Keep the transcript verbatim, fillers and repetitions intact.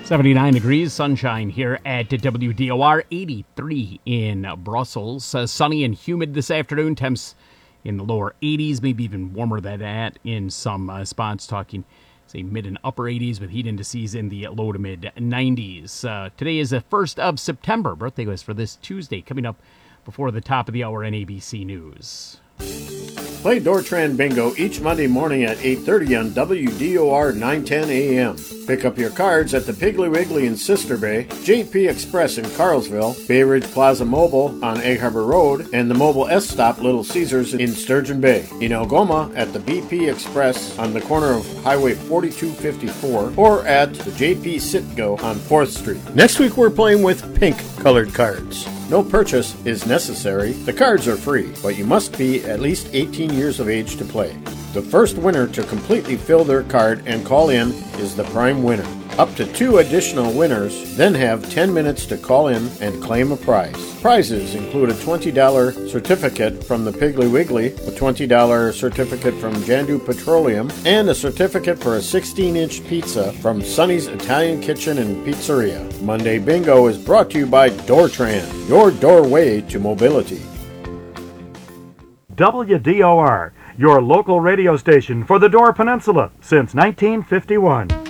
seventy-nine degrees, sunshine here at W D O R, eighty-three in Brussels. Uh, sunny and humid this afternoon, temps in the lower eighties, maybe even warmer than that in some uh, spots, talking, say, mid and upper eighties with heat indices in the low to mid nineties. Uh, today is the first of September. Birthday was for this Tuesday, coming up before the top of the hour in A B C News. Play Dortran Bingo each Monday morning at eight thirty on W D O R nine ten A M. Pick up your cards at the Piggly Wiggly in Sister Bay, J P Express in Carlsville, Bay Ridge Plaza Mobile on Egg Harbor Road, and the Mobile S Stop Little Caesars in Sturgeon Bay. In Algoma at the B P Express on the corner of Highway forty-two fifty-four, or at the J P Sitgo on fourth Street. Next week we're playing with pink colored cards. No purchase is necessary. The cards are free, but you must be at least eighteen years of age to play. The first winner to completely fill their card and call in is the prime winner. Up to two additional winners then have ten minutes to call in and claim a prize. Prizes include a twenty dollars certificate from the Piggly Wiggly, a twenty dollars certificate from Jandu Petroleum, and a certificate for a sixteen inch pizza from Sonny's Italian Kitchen and Pizzeria. Monday Bingo is brought to you by Dortran, your doorway to mobility. W D O R, your local radio station for the Door Peninsula since nineteen fifty-one.